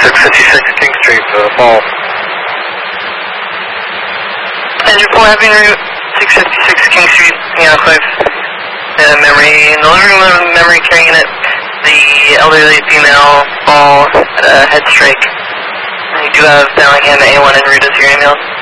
656 King Street, Fall. Engine 4, Happy Route, 656 King Street, Piano Cliff. Memory, in the living room, memory carrying it. The elderly female fall at a head strike. And you do have Bellingham A1 en route as your ambulance.